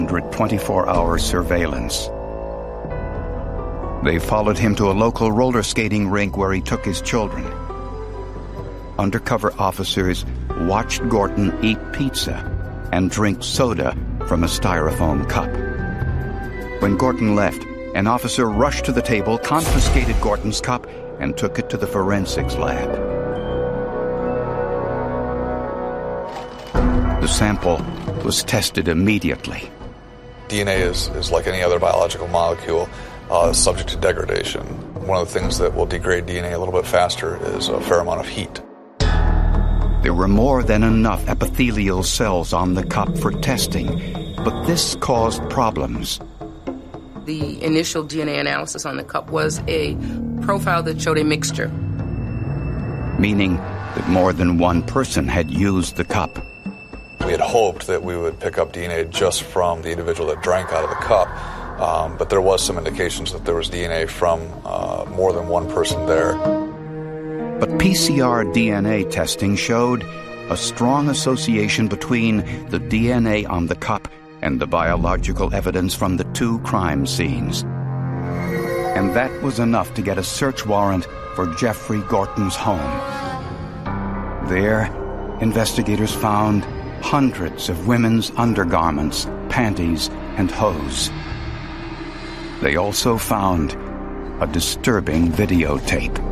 24-hour surveillance. They followed him to a local roller skating rink where he took his children. Undercover officers watched Gorton eat pizza and drink soda from a styrofoam cup. When Gorton left, an officer rushed to the table, confiscated Gorton's cup, and took it to the forensics lab. The sample was tested immediately. DNA is like any other biological molecule, subject to degradation. One of the things that will degrade DNA a little bit faster is a fair amount of heat. There were more than enough epithelial cells on the cup for testing, but this caused problems. The initial DNA analysis on the cup was a profile that showed a mixture. Meaning that more than one person had used the cup. We had hoped that we would pick up DNA just from the individual that drank out of the cup, but there was some indications that there was DNA from more than one person there. But PCR DNA testing showed a strong association between the DNA on the cup and the biological evidence from the two crime scenes. And that was enough to get a search warrant for Jeffrey Gorton's home. There, investigators found hundreds of women's undergarments, panties, and hose. They also found a disturbing videotape.